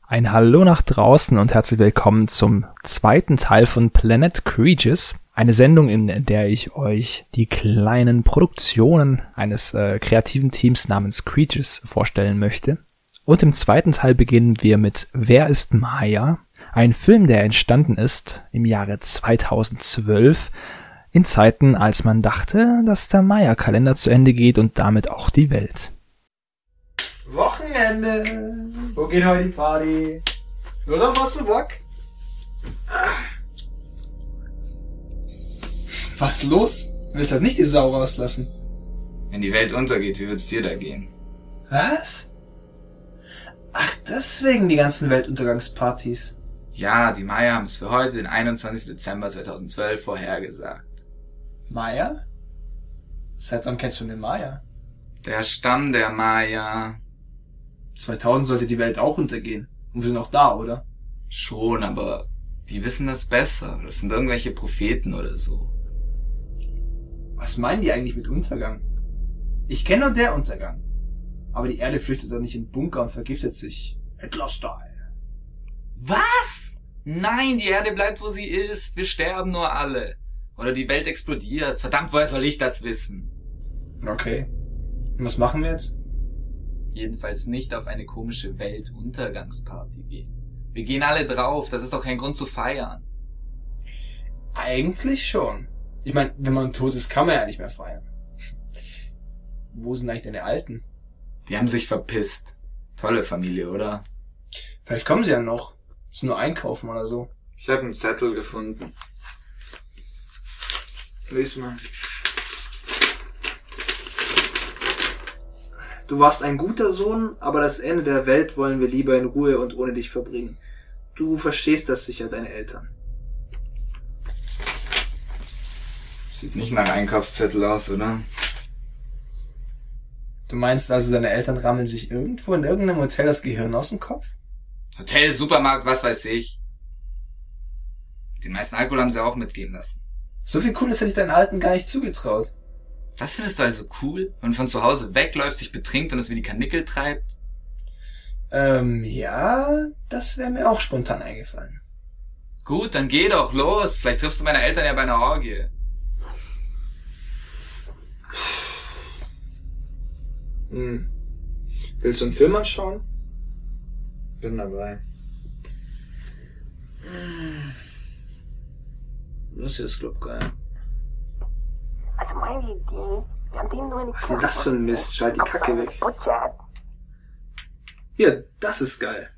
Ein Hallo nach draußen und herzlich willkommen zum zweiten Teil von Planet Creatures. Eine Sendung, in der ich euch die kleinen Produktionen eines kreativen Teams namens Creatures vorstellen möchte. Und im zweiten Teil beginnen wir mit Wer ist Maya? Ein Film, der entstanden ist im Jahre 2012, in Zeiten, als man dachte, dass der Maya-Kalender zu Ende geht und damit auch die Welt. Wochenende! Wo geht heute die Party? Worauf hast du Bock? Was los? Willst halt nicht die Sau rauslassen? Wenn die Welt untergeht, wie wird's dir da gehen? Was? Ach, deswegen die ganzen Weltuntergangspartys. Ja, die Maya haben es für heute, den 21. Dezember 2012, vorhergesagt. Maya? Seit wann kennst du den Maya? Der Stamm der Maya. 2000 sollte die Welt auch untergehen. Und wir sind auch da, oder? Schon, aber die wissen das besser. Das sind irgendwelche Propheten oder so. Was meinen die eigentlich mit Untergang? Ich kenne nur der Untergang. Aber die Erde flüchtet doch nicht in den Bunker und vergiftet sich. Hitler-Style. Was? Nein, die Erde bleibt, wo sie ist. Wir sterben nur alle. Oder die Welt explodiert. Verdammt, woher soll ich das wissen? Okay. Und was machen wir jetzt? Jedenfalls nicht auf eine komische Weltuntergangsparty gehen. Wir gehen alle drauf, das ist doch kein Grund zu feiern. Eigentlich schon. Ich meine, wenn man tot ist, kann man ja nicht mehr feiern. Wo sind eigentlich deine Alten? Die haben sich verpisst. Tolle Familie, oder? Vielleicht kommen sie ja noch. Müssen nur einkaufen oder so. Ich habe einen Zettel gefunden. Lies mal. Du warst ein guter Sohn, aber das Ende der Welt wollen wir lieber in Ruhe und ohne dich verbringen. Du verstehst das sicher, deine Eltern. Sieht nicht nach Einkaufszettel aus, oder? Du meinst also, deine Eltern rammeln sich irgendwo in irgendeinem Hotel das Gehirn aus dem Kopf? Hotel, Supermarkt, was weiß ich. Den meisten Alkohol haben sie auch mitgehen lassen. So viel Cooles hätte ich deinen Alten gar nicht zugetraut. Das findest du also cool? Wenn man von zu Hause wegläuft, sich betrinkt und es wie die Karnickel treibt? Ja, das wäre mir auch spontan eingefallen. Gut, dann geh doch, los. Vielleicht triffst du meine Eltern ja bei einer Orgie. Willst du einen Film anschauen? Bin dabei. Lucius Club, geil. Was ist denn das für ein Mist? Schalt die Kacke weg. Hier, das ist geil.